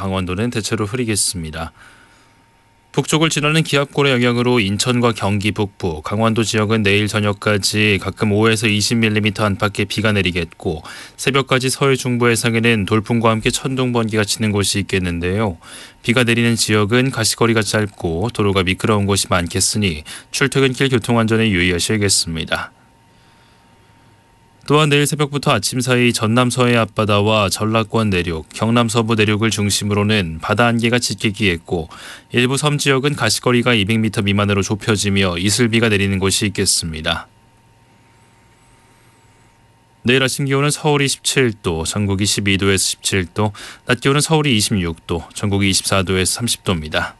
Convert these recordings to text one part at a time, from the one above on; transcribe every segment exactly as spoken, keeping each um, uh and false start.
강원도는 대체로 흐리겠습니다. 북쪽을 지나는 기압골의 영향으로 인천과 경기 북부, 강원도 지역은 내일 저녁까지 가끔 오에서 이십 밀리미터 안팎의 비가 내리겠고 새벽까지 서해 중부 해상에는 돌풍과 함께 천둥 번개가 치는 곳이 있겠는데요. 비가 내리는 지역은 가시거리가 짧고 도로가 미끄러운 곳이 많겠으니 출퇴근길 교통안전에 유의하셔야겠습니다. 또한 내일 새벽부터 아침 사이 전남 서해 앞바다와 전라권 내륙, 경남 서부 내륙을 중심으로는 바다 안개가 짙겠고 일부 섬 지역은 가시거리가 이백 미터 미만으로 좁혀지며 이슬비가 내리는 곳이 있겠습니다. 내일 아침 기온은 서울이 십칠 도, 전국이 십이 도에서 십칠 도, 낮 기온은 서울이 이십육 도, 전국이 이십사 도에서 삼십 도입니다.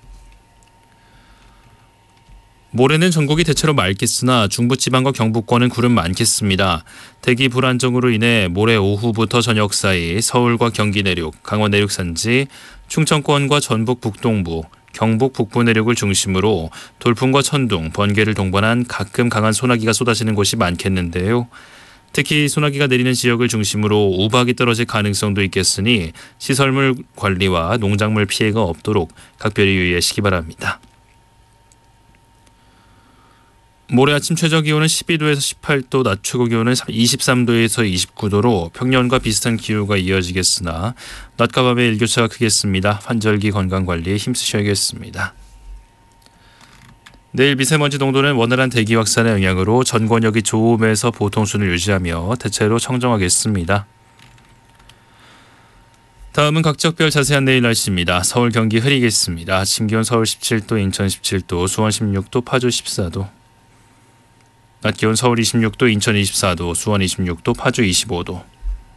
모레는 전국이 대체로 맑겠으나 중부지방과 경북권은 구름 많겠습니다. 대기 불안정으로 인해 모레 오후부터 저녁 사이 서울과 경기 내륙, 강원 내륙 산지, 충청권과 전북 북동부, 경북 북부 내륙을 중심으로 돌풍과 천둥, 번개를 동반한 가끔 강한 소나기가 쏟아지는 곳이 많겠는데요. 특히 소나기가 내리는 지역을 중심으로 우박이 떨어질 가능성도 있겠으니 시설물 관리와 농작물 피해가 없도록 각별히 유의하시기 바랍니다. 모레 아침 최저 기온은 십이 도에서 십팔 도, 낮 최고 기온은 이십삼 도에서 이십구 도로 평년과 비슷한 기후가 이어지겠으나 낮과 밤의 일교차가 크겠습니다. 환절기 건강관리에 힘쓰셔야겠습니다. 내일 미세먼지 농도는 원활한 대기 확산의 영향으로 전 권역이 좋음에서 보통 수준을 유지하며 대체로 청정하겠습니다. 다음은 각 지역별 자세한 내일 날씨입니다. 서울, 경기 흐리겠습니다. 아침 기온 서울 십칠 도, 인천 십칠 도, 수원 십육 도, 파주 십사 도. 낮 기온 서울 이십육 도, 인천 이십사 도, 수원 이십육 도, 파주 이십오 도.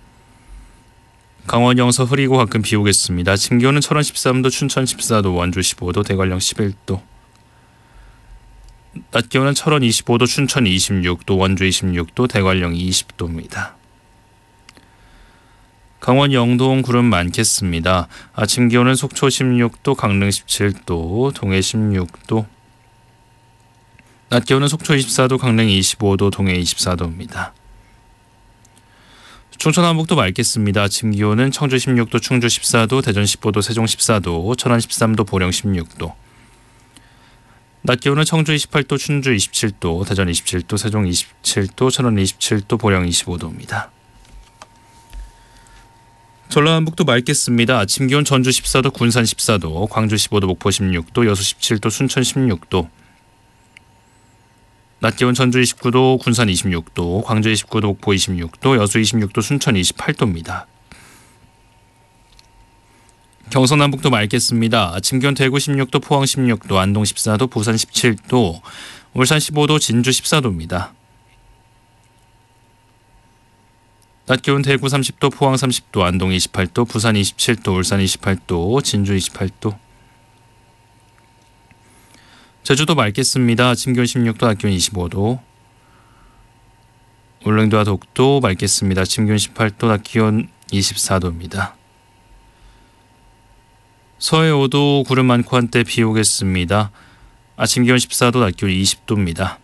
강원 영서 흐리고 가끔 비 오겠습니다. 아침 기온은 철원 십삼 도, 춘천 십사 도, 원주 십오 도, 대관령 십일 도. 낮 기온은 철원 이십오 도, 춘천 이십육 도, 원주 이십육 도, 대관령 이십 도입니다. 강원 영동 구름 많겠습니다. 아침 기온은 속초 십육 도, 강릉 십칠 도, 동해 십육 도. 낮 기온은 속초 이십사 도, 강릉 이십오 도, 동해 이십사 도입니다. 충청 남북도 맑겠습니다. 아침 기온은 청주 십육 도, 충주 십사 도, 대전 십오 도, 세종 십사 도, 천안 십삼 도, 보령 십육 도. 낮 기온은 청주 이십팔 도, 춘주 이십칠 도, 대전 이십칠 도, 세종 이십칠 도, 천안 이십칠 도, 보령 이십오 도입니다. 전라남북도 맑겠습니다. 아침 기온 전주 십사 도, 군산 십사 도, 광주 십오 도, 목포 십육 도, 여수 십칠 도, 순천 십육 도. 낮 기온 전주 이십구 도, 군산 이십육 도, 광주 이십구 도, 목포 이십육 도, 여수 이십육 도, 순천 이십팔 도입니다. 경서남북도 맑겠습니다. 아침 기온 대구 십육 도, 포항 십육 도, 안동 십사 도, 부산 십칠 도, 울산 십오 도, 진주 십사 도입니다. 낮 기온 대구 삼십 도, 포항 삼십 도, 안동 이십팔 도, 부산 이십칠 도, 울산 이십팔 도, 진주 이십팔 도. 제주도 맑겠습니다. 아침 기온 십육 도, 낮 기온 이십오 도. 울릉도와 독도 맑겠습니다. 아침 기온 십팔 도, 낮 기온 이십사 도입니다. 서해 오 도 구름 많고 한때 비 오겠습니다. 아침 기온 십사 도, 낮 기온 이십 도입니다.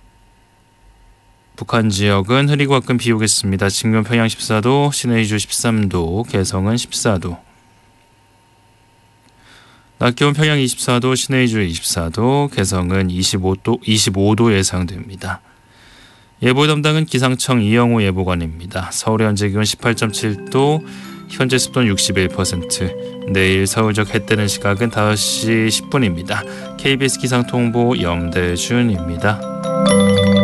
북한 지역은 흐리고 가끔 비 오겠습니다. 아침 기온 평양 십사 도, 신의주 십삼 도, 개성은 십사 도. 낮 기온 평양 이십사 도, 신의주 이십사 도, 개성은 이십오 도, 이십오 도 예상됩니다. 예보 담당은 기상청 이영호 예보관입니다. 서울의 현재 기온 십팔 점 칠 도, 현재 습도는 육십일 퍼센트, 내일 서울적 해 뜨는 시각은 다섯 시 십 분입니다. 케이비에스 기상통보 염대준입니다.